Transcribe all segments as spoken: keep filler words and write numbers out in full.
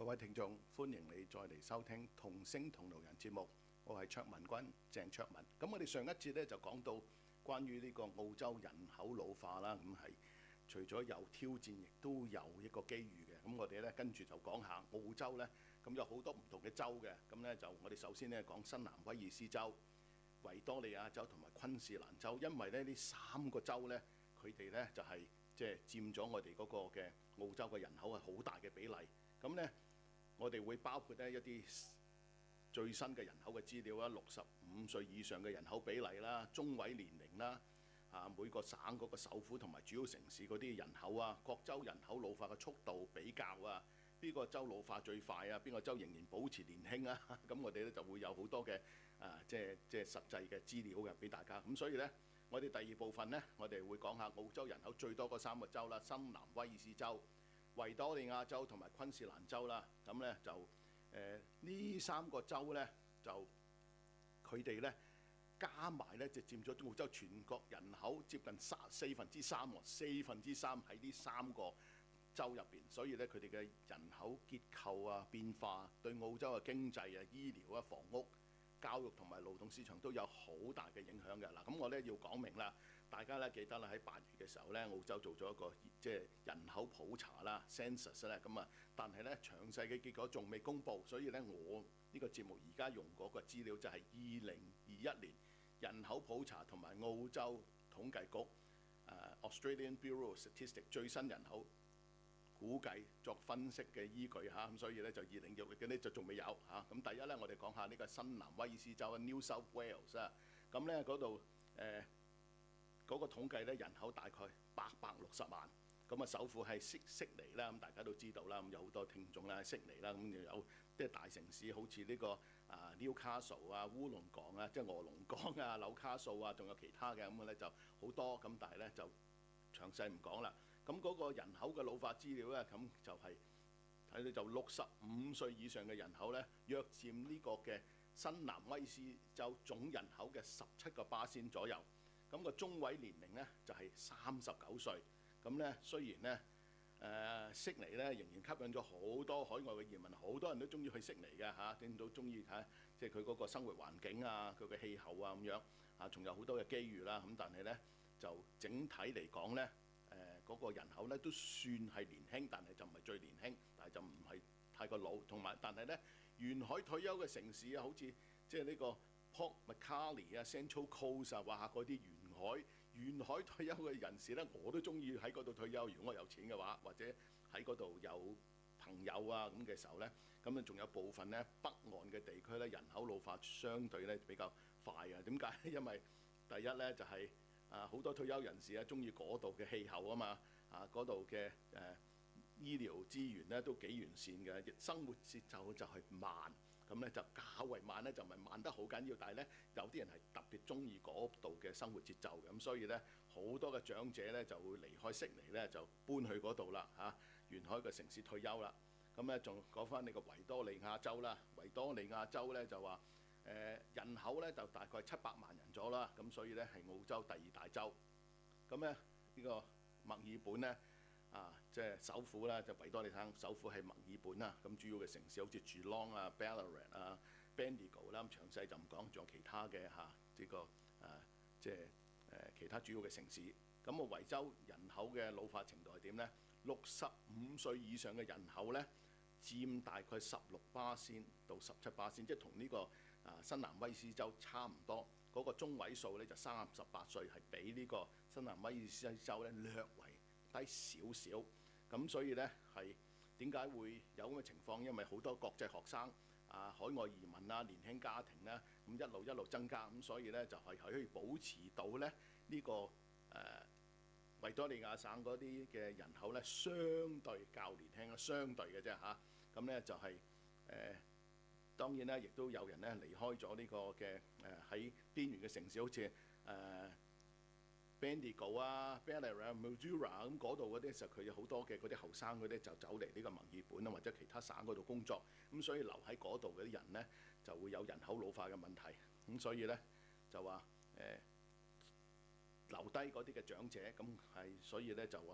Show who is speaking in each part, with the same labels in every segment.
Speaker 1: 各位聽眾，歡迎你再嚟收聽同聲同路人節目。我係卓文君，鄭卓文。咁我哋上一節咧就講到關於呢個澳洲人口老化啦，咁係除咗有挑戰，亦都有一個機遇嘅。咁我哋咧跟住就講下澳洲咧，咁有好多唔同嘅州嘅。咁咧就我哋首先咧講新南威爾斯州、維多利亞州同埋昆士蘭州，因為咧呢三個州咧，佢哋咧就係即係佔咗我哋嗰個嘅澳洲嘅人口係好大嘅比例。咁咧，我哋會包括咧一啲最新嘅人口嘅資料啦，六十五歲以上嘅人口比例啦，中位年齡啦，啊每個省嗰個首府同埋主要城市嗰啲人口啊，各州人口老化嘅速度比較啊，邊個州老化最快啊？邊個州仍然保持年輕啊？咁我哋咧就會有好多嘅啊，即係即係實際嘅資料嘅俾大家。咁所以咧，我哋第二部分咧，我哋會講下澳洲人口最多嗰三個州啦，新南威爾斯州、維多利亞州同埋昆士蘭州啦。咁咧就誒呢、呃、三個州咧，就佢哋咧加埋咧就佔咗澳洲全國人口接近三四分之三喎，四分之三喺呢三個州入邊，所以咧佢哋嘅人口結構啊變化，對澳洲嘅經濟啊、醫療啊、房屋、教育同埋勞動市場都有好大嘅影響嘅。嗱，咁我咧要講明啦，大家咧記得啦，喺八月嘅時候咧，澳洲做咗一個即係人口普查啦 （census） 咧，咁啊，但係咧詳細嘅結果仲未公布，所以咧我呢個節目而家用嗰個資料就係二零二一年人口普查同埋澳洲統計局誒、uh, Australian Bureau of Statistics 最新人口估計作分析嘅依據嚇，咁所以咧就二零二六嘅呢就仲未有嚇。咁第一咧，我哋講下呢個新南威爾斯州 New South Wales 啊，咁咧嗰度誒嗰個統計咧人口大概八百六十萬，咁啊首府係悉悉尼啦，咁大家都知道啦，咁有好多聽眾啦，悉尼啦，咁又有即係大城市好似呢個啊 Newcastle 啊、烏龍港啊，即係鵝龍港啊、紐卡素啊，仲有其他嘅咁嘅咧就好多，咁但係咧就詳細唔講啦。咁嗰個人口嘅老化資料咧，咁就係睇到就六十五歲以上嘅人口咧，約佔呢個嘅新南威爾斯州總人口嘅十七個巴仙左右。咁個中位年齡咧就係三十九歲。咁咧雖然咧誒悉尼咧仍然吸引咗好多海外嘅移民，好多人都中意去悉尼嘅嚇，點都中意睇即係佢嗰個生活環境啊、佢嘅氣候啊咁樣啊，仲有好多嘅機遇啦。咁但係咧就整體嚟講咧。誒嗰、呃那個人口咧都算係年輕，但係就唔係最年輕，但係就唔係太過老。同埋，但係咧沿海退休嘅城市啊，好似即係呢個 Port Macquarie 啊、Central Coast 啊，哇嗰啲沿海沿海退休嘅人士咧，我都中意喺嗰度退休。如果我有錢嘅話，或者喺嗰度有朋友啊咁嘅時候咧，咁啊仲有部分咧北岸嘅地區咧人口老化相對咧比較快啊。點解？因為第一咧就係、是啊！好多退休人士啊，中意嗰度嘅氣候啊嘛，啊嗰度嘅誒醫療資源咧都幾完善嘅，生活節奏就係慢，咁咧就較為慢咧就唔係慢得好緊要，但係咧有啲人係特別中意嗰度嘅生活節奏嘅，咁所以咧好多嘅長者咧就會離開悉尼咧就搬去嗰度啦嚇，沿海嘅城市退休啦。咁咧仲講翻呢個維多利亞州啦，維多利亞州咧就話。誒、呃、人口咧就大概七百萬人咗啦，咁所以咧係澳洲第二大州。咁咧呢、呢個墨爾本咧啊，即係首府啦，就維多利亞首府係墨爾本啦。咁主要嘅城市好似 Geelong 啊、Ballarat 啊、Bendigo 啦，咁詳細就唔講，仲有其他嘅嚇，呢、啊呢個誒、啊、即係誒、呃、其他主要嘅城市。咁啊維州人口嘅老化程度係點咧？六十五歲以上嘅人口咧，佔大概十六巴仙到十七巴仙，即係同呢個啊新南威爾斯州差唔多。嗰、那個中位數咧就三十八歲，係比呢個新南威爾斯州咧略為低少少。咁所以咧係點解會有咁嘅情況？因為好多國際學生啊、海外移民啊、年輕家庭咧，咁一路一路增加，咁所以咧就係、是、可以保持到咧呢、這個誒。呃維多利亞省嗰啲嘅人口咧，相對較年輕啦，相對嘅啫嚇。咁、啊、咧就係、是、誒、呃，當然咧，亦都有人咧離開咗呢個嘅誒喺邊緣嘅城市，好似誒、呃、Bendigo 啊、Ballarat、Mildura 咁嗰度嗰啲，其實佢有好多嘅嗰啲後生嗰啲就走嚟呢個墨爾本啊，或者其他省嗰度工作。咁所以留喺嗰度嗰啲人咧，就會有人口老化嘅問題。咁所以咧就話誒。呃留低嗰啲嘅長者，咁係所以咧就話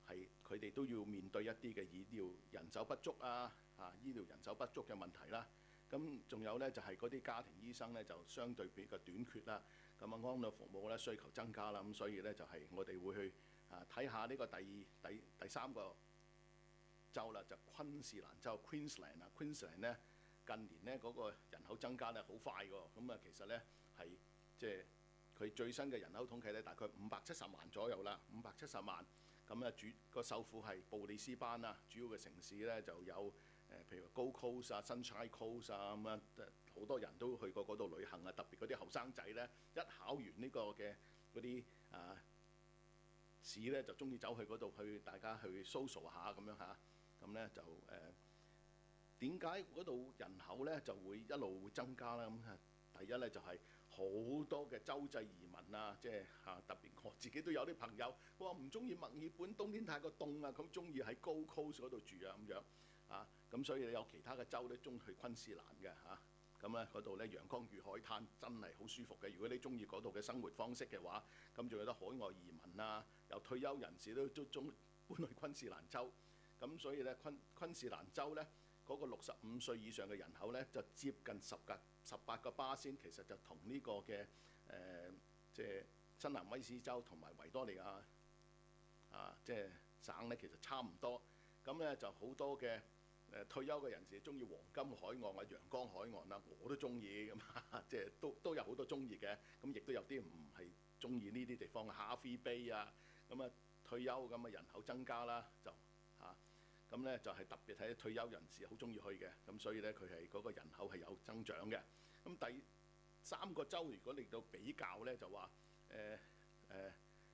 Speaker 1: 係佢哋都要面對一啲嘅醫療人手不足啊，啊醫療人手不足嘅問題啦。咁仲有咧就係嗰啲家庭醫生咧就相對比較短缺啦。咁啊安老服務咧需求增加啦，咁所以咧就係我哋會去啊睇下呢個第第第三個州啦，就昆士蘭州 Queensland 啊 ，Queensland 咧近年咧嗰個人口增加咧好快㗎，咁啊其實咧係即係佢最新嘅人口統計咧大概五百七十萬左右啦，五百七十萬。咁啊主個首府係布里斯班啊，主要嘅城市咧就有誒譬如 Gold Coast 啊、Sunshine Coast 啊咁啊，好多人都去過嗰度旅行啊，特別嗰啲後生仔咧一考完呢個嘅嗰啲啊試咧就中意走去嗰度去大家去 social 下咁樣嚇。咁咧就誒點解嗰度人口咧就會一路會增加啦？咁啊，第一咧就係好多嘅洲際移民啊，即係嚇特別我自己都有啲朋友，我話唔中意墨爾本，冬天太過凍啊，咁中意喺 Gold Coast 嗰度住啊咁樣啊，咁所以有其他嘅州咧中意去昆士蘭嘅嚇。咁咧嗰度咧陽光與海灘真係好舒服嘅。如果你中意嗰度嘅生活方式嘅話，咁仲有得海外移民啊，有退休人士都都中搬去昆士蘭州。咁所以咧昆昆士蘭州咧嗰個六十五歲以上嘅人口咧就接近十個十八個巴仙，其實就同呢個嘅誒、呃、即係新南威斯州同埋維多利亞啊即係省咧其實差唔多。咁咧就好多嘅誒退休嘅人士中意黃金海岸啊、陽光海岸啦，我都中意咁，即係都都有好多中意嘅。咁亦都有啲唔係中意呢啲地方嘅Hervey Bay啊，咁啊退休咁嘅人口增加啦就。咁咧就係特別睇退休人士好中意去嘅，咁所以咧佢係嗰個人口係有增長嘅。咁第三個州如果嚟到比較咧，就話誒誒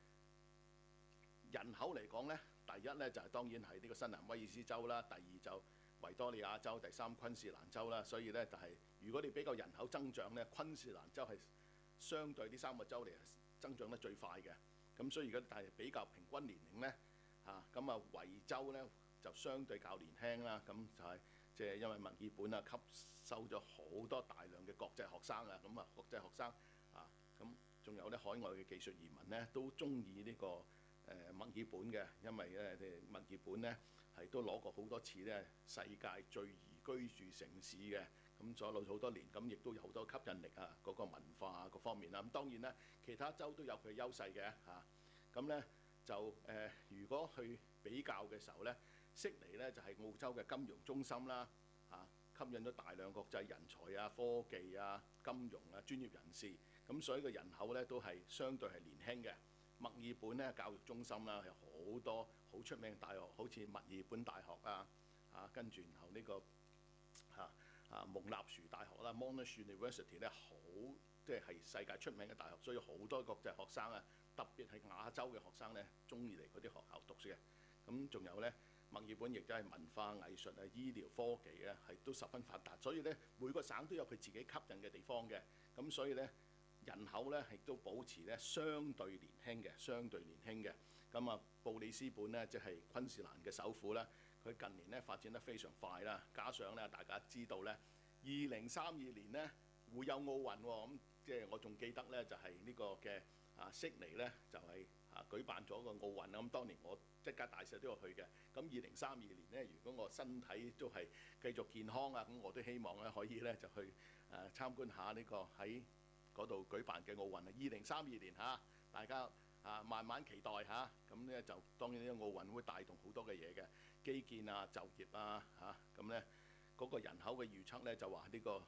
Speaker 1: 人口嚟講咧，第一咧就係、是、當然係呢個新南威爾斯州啦，第二就維多利亞州，第三昆士蘭州啦。所以咧就係、是、如果你比較人口增長咧，昆士蘭州係相對呢三個州嚟增長得最快嘅。咁所以如果但係比較平均年齡咧嚇，咁啊維州咧就相對較年輕啦，咁就係即係因為墨爾本啊吸收咗好多大量嘅國際學生啊，咁啊國際學生啊，咁仲有咧海外嘅技術移民咧都中意呢個誒墨爾本嘅，因為咧誒墨爾本咧係都攞過好多次咧世界最宜居住城市嘅，咁咗落好多年，咁亦都有好多吸引力啊，嗰個文化啊各方面啦。咁當然啦，其他州都有佢嘅優勢嘅嚇，咁咧就誒如果去比較嘅時候咧。悉尼咧就係澳洲嘅金融中心啦，嚇吸引咗大量國際人才啊、科技啊、金融啊、專業人士，咁所以個人口咧都係相對係年輕嘅。墨爾本咧教育中心啦，有好多好出名嘅大學，好似墨爾本大學啊，嚇跟住然後呢、這個嚇啊蒙納殊大學啦 （Monash University） 咧好即係係世界出名嘅大學，所以好多國際學生啊，特別係亞洲嘅學生咧，中意嚟嗰啲學校讀書嘅。咁仲有咧。墨爾本亦都係文化藝術啊、醫療科技啊，係都十分發達，所以咧每個省都有佢自己吸引嘅地方嘅。咁所以咧人口咧亦都保持咧相對年輕嘅，相對年輕嘅。咁啊，布里斯本咧即係昆士蘭嘅首府啦，佢近年咧發展得非常快啦。加上咧大家知道咧，二零三二年咧會有奧運喎，咁即係我仲記得咧就係呢個嘅啊悉尼咧就係啊舉辦咗個奧運啦。咁當年我一家大細都有去嘅。咁二零三二年咧，如果我身體都係繼續健康啊，咁我都希望咧可以咧就去誒參觀下呢個喺嗰度舉辦嘅奧運啊。二零三二年嚇，大家啊慢慢期待嚇。咁咧就當然呢個奧運會帶動好多嘅嘢嘅基建啊、就業啊嚇。咁咧嗰個人口嘅預測咧就話呢個誒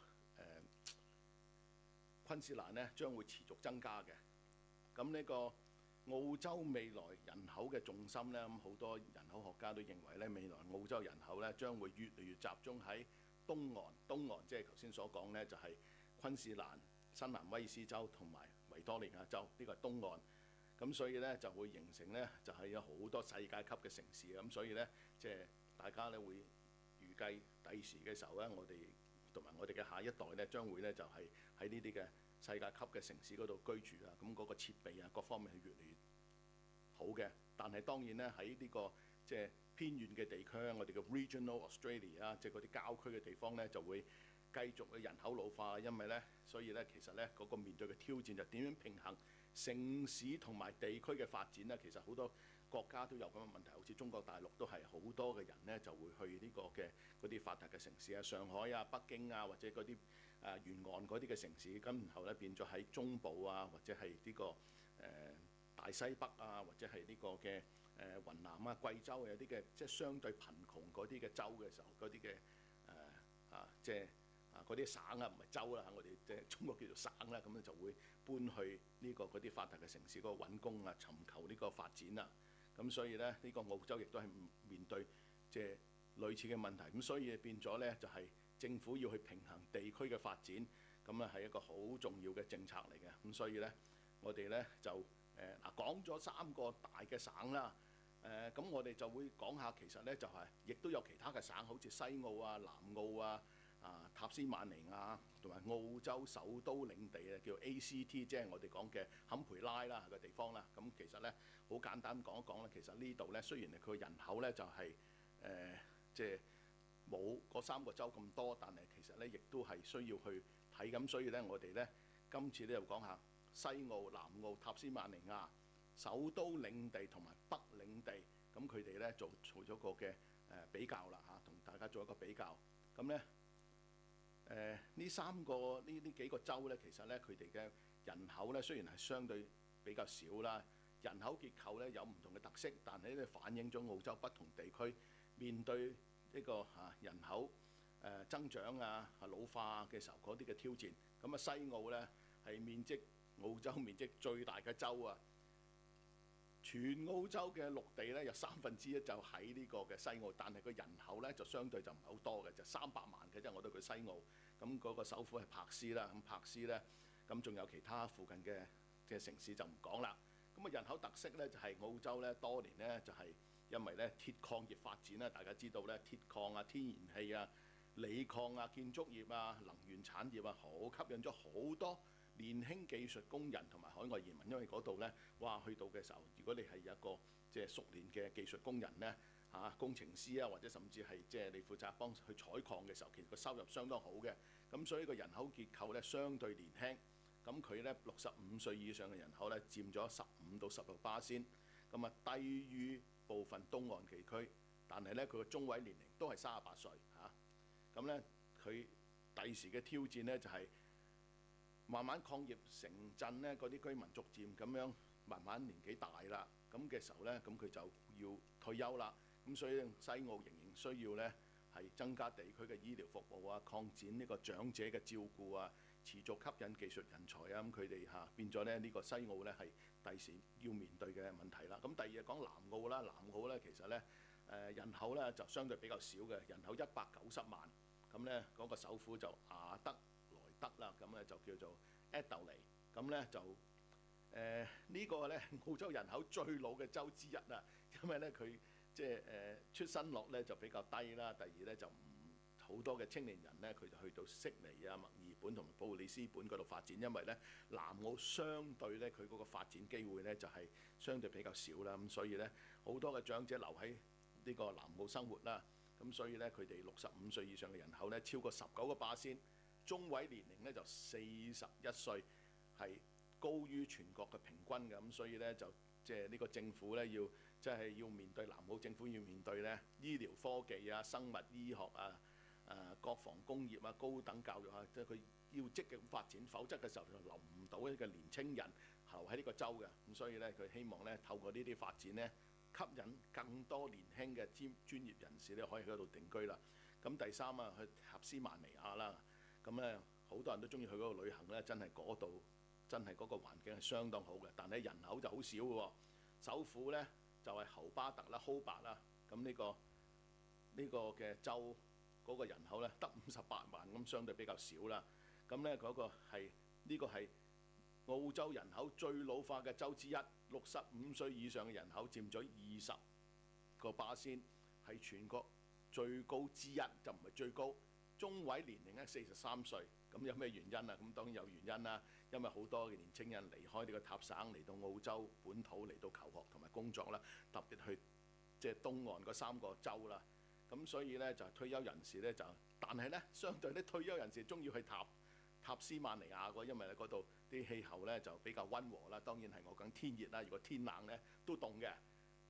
Speaker 1: 昆士蘭咧將會持續增加嘅。咁呢個澳洲未來人口嘅重心咧，咁好多人口學家都認為咧，未來澳洲人口咧將會越嚟越集中喺東岸。東岸即係頭先所講咧，就係昆士蘭、新南威爾斯州同埋維多利亞州，呢個係東岸。咁所以咧就會形成咧，就係有好多世界級嘅城市。咁所以咧，即係大家咧會預計第時嘅時候咧，我哋同埋我哋嘅下一代咧，將會咧就係喺呢啲嘅世界級嘅城市嗰度居住啊，咁嗰個設備啊，各方面係越嚟越好嘅。但係當然咧喺呢個即係偏遠嘅地區啊，我哋嘅 Regional Australia 啊，即係嗰啲郊區嘅地方咧，就會繼續嘅人口老化。因為咧，所以咧其實咧嗰個面對嘅挑戰就點樣平衡城市同埋地區嘅發展咧，其實好多國家都有咁嘅問題，好似中國大陸都係好多嘅人呢就會去呢個嘅嗰啲發達嘅城市啊，上海啊、北京啊，或者嗰啲誒沿岸嗰啲嘅城市，咁然後咧變咗喺中部啊，或者係呢、這個誒、呃、大西北啊，或者係呢個嘅誒、呃、雲南啊、貴州啊有啲嘅即係相對貧窮嗰啲嘅州嘅時候，嗰啲嘅誒啊即係啊嗰啲省啊，唔係州啦，我哋即係中國叫做省啦，咁咧就會搬去呢、這個嗰啲發達嘅城市嗰度揾工啊，尋求呢個發展啊。咁所以咧，呢、這個澳洲亦都係面對即係類似嘅問題，咁所以變咗咧就係、是、政府要去平衡地區嘅發展，咁啊係一個好重要嘅政策嚟嘅。咁所以咧，我哋咧就誒嗱講咗三個大嘅省啦，誒、呃、咁我哋就會講下其實咧就係、是、亦都有其他嘅省，好似西澳啊、南澳啊、啊塔斯曼尼亞同埋澳洲首都領地啊，叫 A C T， 即係我哋講嘅坎培拉啦個地方啦。咁其實咧。好簡單講一講咧，其實呢度咧雖然佢人口咧就係誒即係冇嗰三個州咁多，但係其實咧亦都係需要去睇咁，所以咧我哋咧今次咧又講下西澳、南澳、塔斯曼尼亞、首都領地同埋北領地，咁佢哋咧做做咗個嘅誒比較啦嚇，同大家做一個比較。咁咧誒呢三個呢呢幾個州咧，其實咧佢哋嘅人口咧雖然係相對比較少啦。人口結構咧有唔同嘅特色，但係咧反映咗澳洲不同地區面對呢個啊人口誒增長啊、老化嘅時候嗰啲嘅挑戰。咁啊西澳咧係面積澳洲面積最大嘅州啊，全澳洲嘅陸地咧有三分之一就喺呢個嘅西澳，但係個人口咧就相對就唔係好多嘅，就三百萬嘅啫。我覺得佢西澳咁嗰個首府係柏斯啦，咁柏斯咧咁仲有其他附近嘅嘅城市就唔講啦。咁啊人口特色咧就係澳洲咧多年咧就係因為咧鐵礦業發展啦，大家知道咧鐵礦啊、天然氣啊、鋰礦啊、建築業啊、能源產業啊，好吸引咗好多年輕技術工人同埋海外移民，因為嗰度咧哇去到嘅時候，如果你係一個即係熟練嘅技術工人咧嚇、啊、工程師啊，或者甚至係即係你負責幫去採礦嘅時候，其實個收入相當好嘅。咁所以個人口結構咧相對年輕。咁佢咧六十五歲以上嘅人口咧佔咗十五到十六巴仙，咁啊低於部分東岸地區，但係咧佢個中位年齡都係三十八歲嚇。咁咧佢第時嘅挑戰咧就係、是、慢慢礦業城鎮咧嗰啲居民逐漸咁樣慢慢年紀大啦，咁嘅時候咧咁佢就要退休啦。咁所以西澳仍然需要咧係增加地區嘅醫療服務啊，擴展呢個長者嘅照顧啊。持續吸引技術人才啊！咁佢哋嚇變咗咧，呢個西澳咧係第時要面對嘅問題啦。咁第二講南澳啦，南澳咧其實咧誒人口咧就相對比較少嘅，人口一百九十萬。咁咧嗰個首府就亞德萊德啦，咁咧就叫做 Adelaide。咁咧就誒、呃這個、呢個咧澳洲人口最老嘅州之一啊，因為咧佢即係誒出生率咧就比較低啦。第二咧就唔好多嘅青年人咧，佢就去到悉尼啊、墨爾本同埋布里斯本嗰度發展，因為咧南澳相對咧佢嗰個發展機會咧就係相對比較少啦，咁所以咧好多嘅長者留喺呢個南澳生活啦，咁所以咧佢哋六十五歲以上嘅人口咧超過十九個巴仙，中位年齡咧就四十一歲，係高於全國嘅平均嘅，咁所以咧就即係呢個政府咧要即係要面對南澳政府要面對咧醫療科技啊、生物醫學啊。誒、呃、國防工業啊、高等教育啊，即係佢要積極發展，否則嘅時候就留唔到一個年青人留喺呢個州嘅。咁所以咧，佢希望咧透過呢啲發展咧，吸引更多年輕嘅專專業人士咧可以喺嗰度定居啦。咁第三啊，去塔斯曼尼亞啦，咁咧好多人都中意去嗰度旅行咧，真係嗰度真係嗰個環境係相當好嘅，但係人口就好少嘅喎。首府咧就係、是、侯巴特啦、Hobart 啦，咁呢、這個呢、這個嘅州。嗰個人口咧得五十八萬，咁相對比較少啦。咁咧嗰個係呢個係澳洲人口最老化嘅州之一，六十五歲以上嘅人口佔咗二十個巴仙，係全國最高之一，就唔係最高。中位年齡咧四十三歲，咁有咩原因啊？咁當然有原因啦，因為好多嘅年青人離開呢個塔省嚟到澳洲本土嚟到求學同埋工作啦，特別去即係東岸嗰三個州啦。咁所以咧就退休人士咧就，但係咧相對啲退休人士中意去塔塔斯曼尼亞嗰，因為咧嗰度啲氣候咧就比較溫和啦。當然係我講天熱啦，如果天冷咧都凍嘅，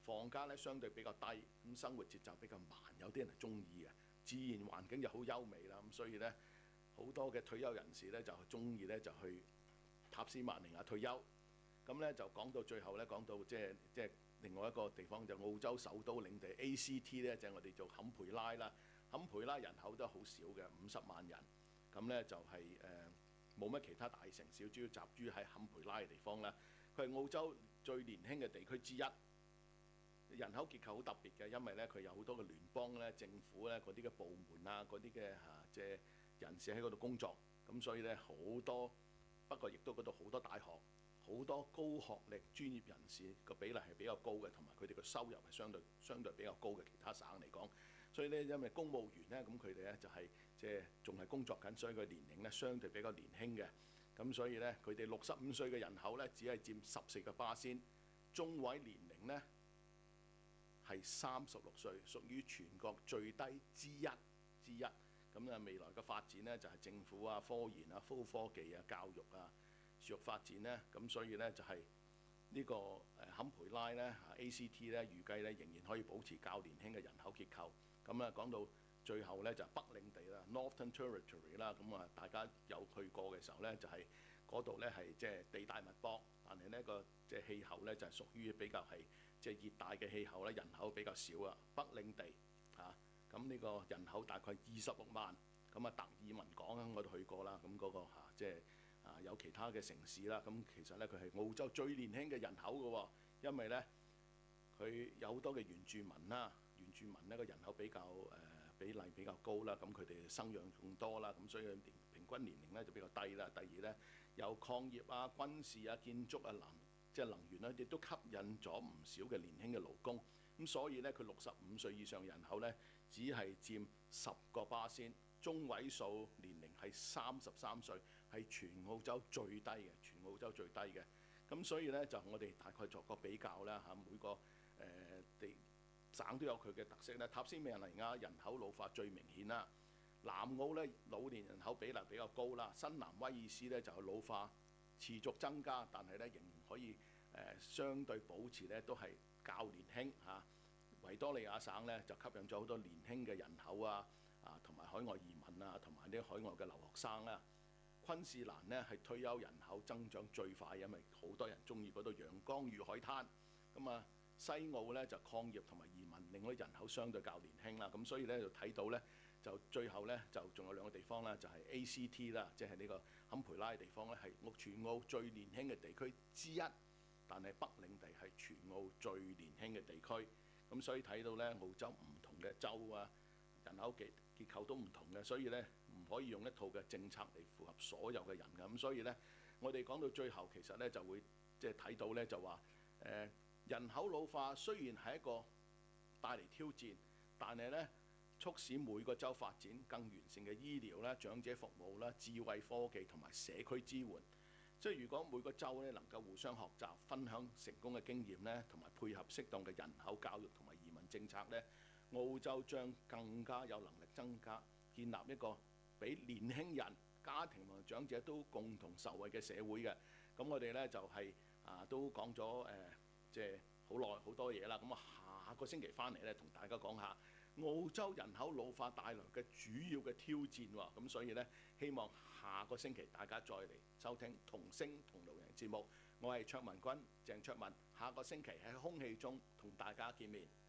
Speaker 1: 房價咧相對比較低，咁生活節奏比較慢，有啲人係中意嘅，自然環境就好優美啦。咁所以咧好多嘅退休人士咧就中意咧就去塔斯馬尼亞退休。咁咧就講到最後咧，講到即係即係另外一個地方就澳洲首都領地 A C T 咧，就係我哋做坎培拉啦。坎培拉人口都好少嘅，五十萬人。咁咧就係誒冇乜其他大城市，主要集於喺坎培拉嘅地方啦。佢係澳洲最年輕嘅地區之一。人口結構好特別嘅，因為咧佢有好多嘅聯邦咧、政府咧嗰啲嘅部門啊、嗰啲嘅嚇即係人士喺嗰度工作，咁所以咧好多，不過亦都嗰度好多大學、好多高學歷專業人士個比例係比較高嘅，同埋佢哋嘅收入係相對相對比較高嘅其他省嚟講。所以咧，因為公務員咧，咁佢哋咧就係即係仲係工作緊，所以個年齡咧相對比較年輕嘅。咁所以咧，佢哋六十五歲嘅人口咧只係佔十四個巴仙，中位年齡咧係三十六歲，屬於全國最低之一之一。咁啊，未來嘅發展呢，就係政府啊、科研啊、高科技啊、教育啊、樹木發展呢。咁所以呢，就係呢個誒坎培拉呢 A C T 呢，預計呢仍然可以保持較年輕嘅人口結構。咁啊，講到最後呢，就係北領地啦 （Northern Territory） 啦。咁啊，大家有去過嘅時候呢，就係嗰度呢係即係地大物博，但係呢個即係氣候呢，就係屬於比較係即係熱帶嘅氣候咧，人口比較少啊。北領地嚇，咁呢個人口大概二十六萬。咁啊，特爾文港啊，我都去過啦。咁嗰個嚇即係啊有其他嘅城市啦。咁其實咧，佢係澳洲最年輕嘅人口嘅喎，因為咧佢有好多嘅原住民啦，原住民呢個人口比較誒、呃、比例比較高啦。咁佢哋生養眾多啦，咁所以平均年齡咧就比較低啦。第二咧有礦業啊、軍事啊、建築啊、能即係能源咧，亦都吸引咗唔少嘅年輕嘅勞工。咁所以咧，佢六十五歲以上人口咧，只係佔十個巴仙，中位數年齡係三十三歲，係全澳洲最低嘅，全澳洲最低嘅。咁所以咧，就我哋大概作個比較啦嚇，每個誒、呃、地省都有佢嘅特色咧。塔斯馬尼亞人口老化最明顯啦，南澳咧老年人口比例比較高啦，新南威爾斯咧就老化持續增加，但係咧仍然可以誒、呃、相對保持咧都係較年輕嚇、啊。維多利亞省咧就吸引咗好多年輕嘅人口啊，啊同埋海外移民啊，同埋啲海外嘅留學生啦。昆士蘭呢係退休人口增長最快，因為好多人中意嗰度陽光與海灘。咁啊，西澳咧就礦業同埋移民，令到人口相對較年輕啦。咁所以咧就睇到咧，就最後咧就仲有兩個地方啦，就係 A C T 啦，即係呢個坎培拉嘅地方咧，係全澳最年輕嘅地區之一。但係北領地係全澳最年輕嘅地區。咁所以睇到咧，澳洲唔同嘅州啊，人口結結構都唔同嘅，所以咧唔可以用一套嘅政策嚟符合所有嘅人嘅。咁所以咧，我哋講到最後，其實咧就會即係睇到咧就話誒、呃、人口老化雖然係一個帶嚟挑戰，但係咧促使每個州發展更完善嘅醫療啦、長者服務啦、智慧科技同埋社區支援。即係如果每個州咧能夠互相學習、分享成功嘅經驗咧，同埋配合適當嘅人口教育同埋移民政策咧，澳洲將更加有能力增加建立一個俾年輕人、家庭同長者都共同受惠嘅社會嘅。咁我哋咧就係、是、啊都講咗誒，即係好耐好多嘢啦。咁啊下個星期翻嚟咧，同大家講下澳洲人口老化帶來嘅主要嘅挑戰喎。咁所以咧，希望下個星期大家再嚟收聽同聲同路人節目。我係卓文君，鄭卓文，下個星期喺空氣中同大家見面。